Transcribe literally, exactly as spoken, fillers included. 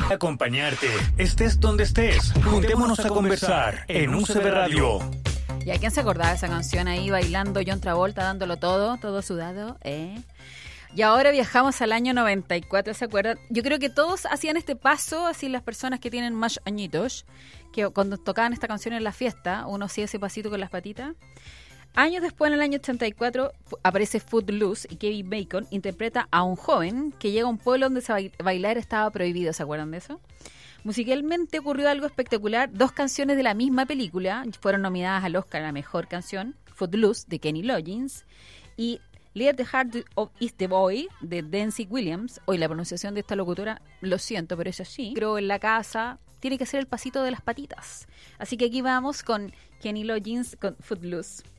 Acompañarte, estés donde estés. Juntémonos a conversar en U C B Radio. ¿Y a quién se acordaba de esa canción ahí bailando John Travolta, dándolo todo, todo sudado? ¿Eh? Y ahora viajamos al año noventa y cuatro, ¿se acuerdan? Yo creo que todos hacían este paso, así las personas que tienen más añitos, que cuando tocaban esta canción en la fiesta, uno hacía ese pasito con las patitas. Años después, en el año ochenta y cuatro, aparece Footloose y Kevin Bacon interpreta a un joven que llega a un pueblo donde bailar estaba prohibido, ¿se acuerdan de eso? Musicalmente ocurrió algo espectacular. Dos canciones de la misma película fueron nominadas al Oscar a la mejor canción, Footloose de Kenny Loggins y Let the Heart of Is the Boy de Denzel Williams. Hoy la pronunciación de esta locutora, lo siento, pero es así. Pero en la casa tiene que ser el pasito de las patitas. Así que aquí vamos con Kenny Loggins con Footloose.